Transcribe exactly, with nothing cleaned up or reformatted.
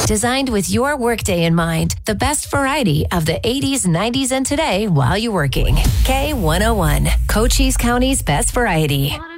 Designed with your workday in mind, the best variety of the eighties, nineties, and today while you're working. K one oh one, Cochise County's best variety.